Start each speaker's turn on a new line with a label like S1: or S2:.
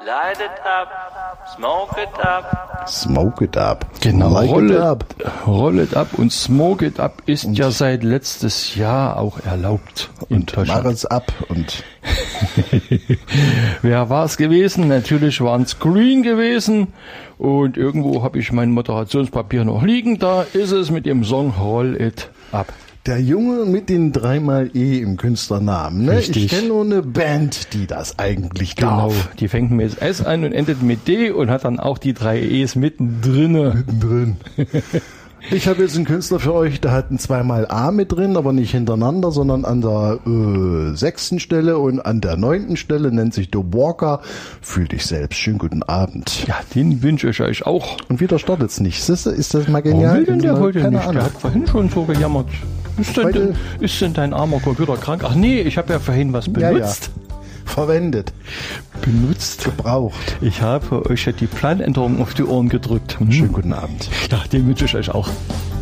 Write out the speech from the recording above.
S1: Light it up, smoke it up.
S2: Smoke it up.
S3: Genau,
S2: Like
S3: roll it up und smoke it up ist ja seit letztes Jahr auch erlaubt in
S2: und
S3: Deutschland.
S2: mach es ab und
S3: Wer war es gewesen? Natürlich waren es Green gewesen und irgendwo habe ich mein Moderationspapier noch liegen. Da ist es mit dem Song Roll It Up.
S2: der Junge mit den 3 E im Künstlernamen. Ne?
S3: Richtig.
S2: Ich kenne nur eine Band, die das eigentlich
S3: Genau,
S2: darf.
S3: die fängt mit S an und endet mit D und hat dann auch die 3 E's mittendrin.
S2: Drin. Ich habe jetzt einen Künstler für euch, der hat ein 2 A mit drin, aber nicht hintereinander, sondern an der 6. Stelle und an der 9. Stelle, nennt sich The Walker. Fühl dich selbst. Schönen guten Abend.
S3: Ja, den wünsche ich euch auch.
S2: Und wieder startet's nicht. Siehste, ist das mal
S3: Warum
S2: genial?
S3: will denn der heute
S2: Keine
S3: nicht?
S2: Ahnung.
S3: Der hat vorhin schon so gejammert. Ist denn dein armer Computer krank? Ach nee, ich habe ja vorhin was benutzt.
S2: Ja. Verwendet.
S3: Benutzt.
S2: Gebraucht.
S3: Ich habe euch ja die Planänderung auf die Ohren gedrückt.
S2: Schönen guten Abend.
S3: Ja, den wünsche ich euch auch.